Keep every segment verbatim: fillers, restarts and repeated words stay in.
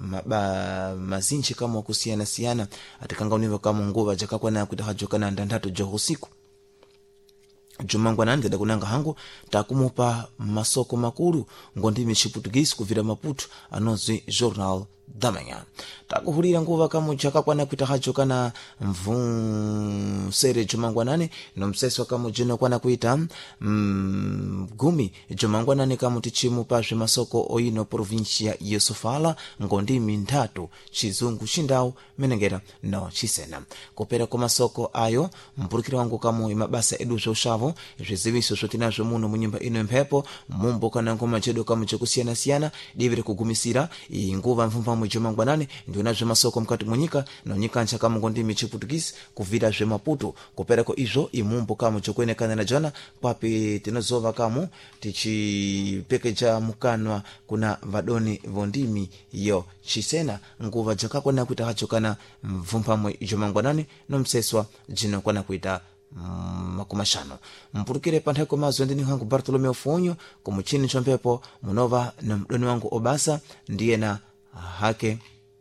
maba mazinchi kama kusiana siana atikanga univa kama nguva jakakwana kuita hajokana ndandatu johusiku jumangwa nani kada kunanga hangu takumupa masoko makuru ngondimi Chiputuguese kuvira Maputo anozwi Jornal da Manhã takuhulira nguva kama jakakwana kuita hajokana mvu sere jumangwa nani no mseso kama jino kwana kuita mm, gumi jumangwa nani kama tichimupa zwe masoko oino provincia ya Sofala ngondimi ndatu chizungu chindau menengera no chisena kopera kwa masoko ayo mpurukira wangu kama imabasa edu zoshavu zviziviso zvotinazvo muno munyumba ino mphepo mumbo kana ngoma chedo kama chekusiyana siyana divire kugumisira inguva mvumba mujomangwanani ndio nazvo masoko mkati munyika no nyika ncha kama ngondimi Chiputuguese kuvira zve Maputo kopera ko izvo imumbo kama chokwenekana na jana papi tinozova kama tichipekeja mukanwa kuna vadoni vondimi yo chisena nguva jakakwana kuita hachokana mvumba mujomangwanani no mseswa jino kwana kuita Mm, makumashano mpurukire pantheko mazo ndini hangu Bartolomeo Fonyo kumuchini chompepo munova na mdoni wangu Obasa ndiye na hake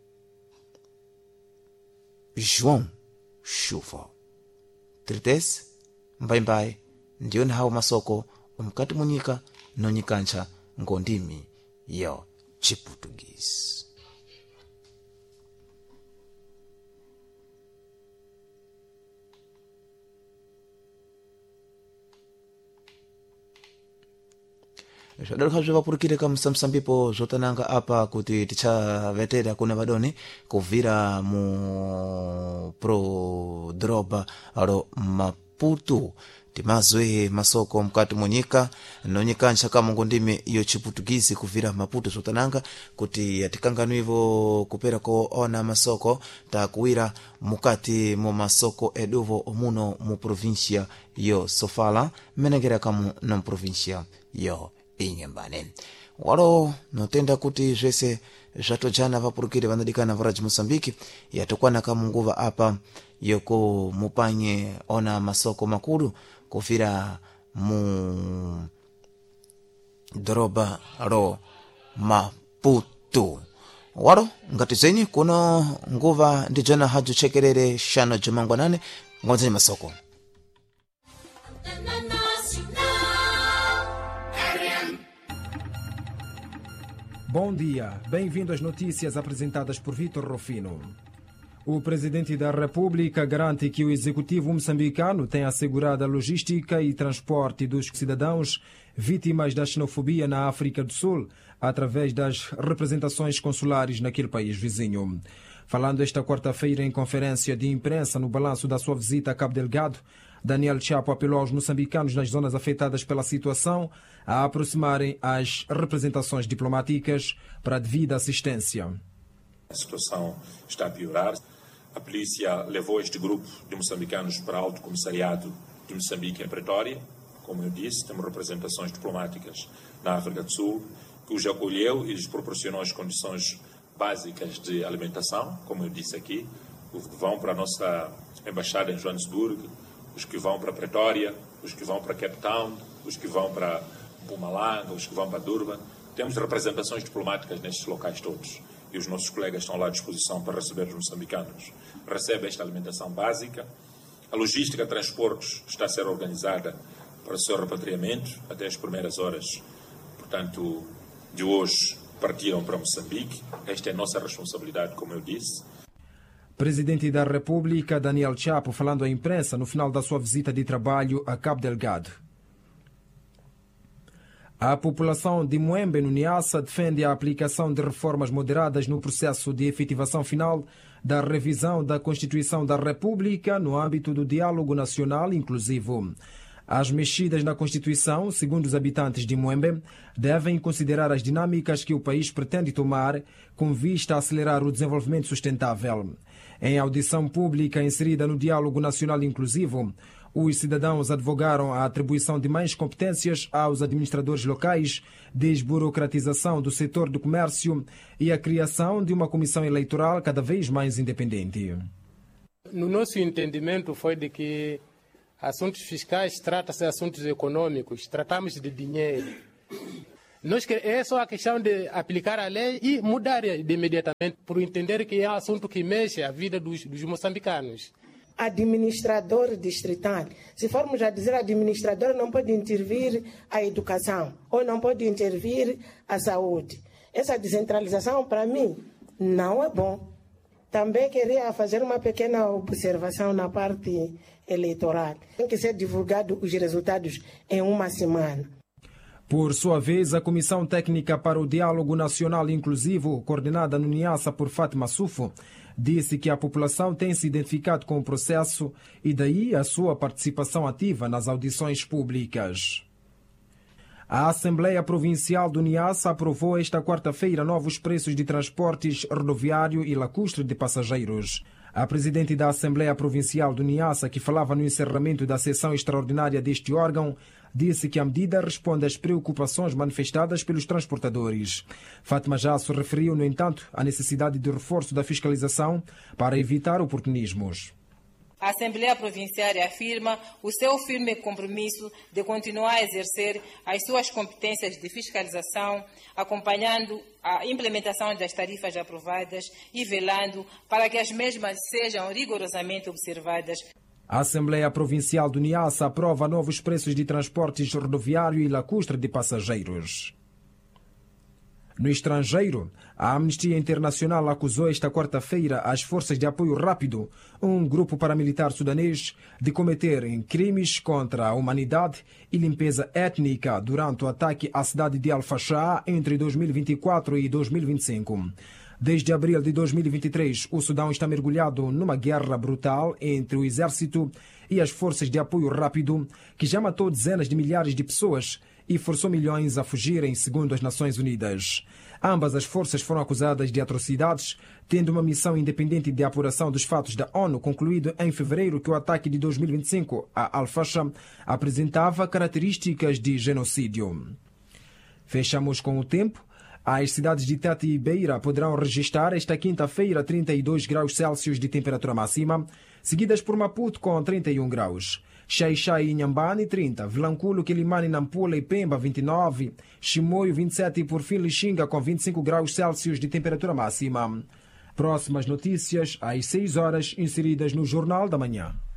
João Chuva Trites mbaimbai ndiyo na hao masoko umkati munyika no nyikancha ngondimi yo Chiputuguese. Shadar hajwa purukire kama samsambipo zotananga apa kuti ticha vetera kuna vadoni kuvira mu pro droba aro Maputo timazwe masoko mkati munyika nonyika nchaka ngondimi iyo Chiputuguese kuvira Maputo zotananga kuti atikanganu hivyo kupera ko ona masoko takuwira mukati mu masoko eduvo omuno mu provincia yo Sofala menegera kamu na provincia yo inyembane walo notenda kuti zvese zvatojana vapurukire vanodikana varaji Mosambiki yatokwana kama nguva apa yoko mupanye ona masoko makuru kufira mu doroba ro Maputo walo ngati zenyi kuno nguva ndijana haju chekerere shano jumangwanane ngonzeni masoko. Bom dia, bem-vindo às notícias apresentadas por Vitor Rufino. O Presidente da República garante que o Executivo moçambicano tem assegurado a logística e transporte dos cidadãos vítimas da xenofobia na África do Sul, através das representações consulares naquele país vizinho. Falando esta quarta-feira em conferência de imprensa no balanço da sua visita a Cabo Delgado, Daniel Chapo apelou aos moçambicanos nas zonas afetadas pela situação a aproximarem as representações diplomáticas para a devida assistência. A situação está a piorar. A polícia levou este grupo de moçambicanos para o Alto Comissariado de Moçambique em Pretória. Como eu disse, temos representações diplomáticas na África do Sul, que os acolheu e lhes proporcionou as condições básicas de alimentação, como eu disse aqui, os que vão para a nossa embaixada em Joanesburgo, os que vão para Pretória, os que vão para Cape Town, os que vão para Mpumalanga, os que vão para Durban. Temos representações diplomáticas nestes locais todos e os nossos colegas estão lá à disposição para receber os moçambicanos. Recebem esta alimentação básica. A logística de transportes está a ser organizada para o seu repatriamento até as primeiras horas, portanto, de hoje partiram para Moçambique. Esta é a nossa responsabilidade, como eu disse. Presidente da República, Daniel Chapo, falando à imprensa no final da sua visita de trabalho a Cabo Delgado. A população de Moembe, no Niassa, defende a aplicação de reformas moderadas no processo de efetivação final da revisão da Constituição da República no âmbito do diálogo nacional inclusivo. As mexidas na Constituição, segundo os habitantes de Moembe, devem considerar as dinâmicas que o país pretende tomar com vista a acelerar o desenvolvimento sustentável. Em audição pública inserida no Diálogo Nacional Inclusivo, os cidadãos advogaram a atribuição de mais competências aos administradores locais, desburocratização do setor do comércio e a criação de uma comissão eleitoral cada vez mais independente. No nosso entendimento foi de que assuntos fiscais trata-se de assuntos econômicos, tratamos de dinheiro. Nós que é só a questão de aplicar a lei e mudar de imediatamente, por entender que é um assunto que mexe a vida dos, dos moçambicanos. Administrador distrital. Se formos a dizer administrador, não pode intervir a educação ou não pode intervir a saúde. Essa descentralização, para mim, não é bom. Também queria fazer uma pequena observação na parte eleitoral. Tem que ser divulgado os resultados em uma semana. Por sua vez, a Comissão Técnica para o Diálogo Nacional Inclusivo, coordenada no Niassa por Fátima Sufo, disse que a população tem se identificado com o processo e daí a sua participação ativa nas audições públicas. A Assembleia Provincial do Niassa aprovou esta quarta-feira novos preços de transportes rodoviário e lacustre de passageiros. A presidente da Assembleia Provincial do Niassa, que falava no encerramento da sessão extraordinária deste órgão, disse que a medida responde às preocupações manifestadas pelos transportadores. Fátima Jasso referiu, no entanto, a necessidade de reforço da fiscalização para evitar oportunismos. A Assembleia Provincial afirma o seu firme compromisso de continuar a exercer as suas competências de fiscalização, acompanhando a implementação das tarifas aprovadas e velando para que as mesmas sejam rigorosamente observadas. A Assembleia Provincial do Niassa aprova novos preços de transportes rodoviário e lacustre de passageiros. No estrangeiro, a Amnistia Internacional acusou esta quarta-feira as Forças de Apoio Rápido, um grupo paramilitar sudanês, de cometerem crimes contra a humanidade e limpeza étnica durante o ataque à cidade de Al-Fasher entre dois mil e vinte e quatro e dois mil e vinte e cinco. Desde abril de dois mil e vinte e três, o Sudão está mergulhado numa guerra brutal entre o exército e as Forças de Apoio Rápido, que já matou dezenas de milhares de pessoas e forçou milhões a fugirem, segundo as Nações Unidas. Ambas as forças foram acusadas de atrocidades, tendo uma missão independente de apuração dos fatos da ONU concluído em fevereiro que o ataque de dois mil e vinte e cinco a Al-Fasher apresentava características de genocídio. Fechamos com o tempo. As cidades de Tete e Beira poderão registrar esta quinta-feira trinta e dois graus Celsius de temperatura máxima, seguidas por Maputo com trinta e um graus. Xai-Xai e Inhambane, trinta. Vilanculo, Quilimane, Nampula e Pemba, vinte e nove. Chimoio, vinte e sete. E por fim, Lixinga, com vinte e cinco graus Celsius de temperatura máxima. Próximas notícias às seis horas, inseridas no Jornal da Manhã.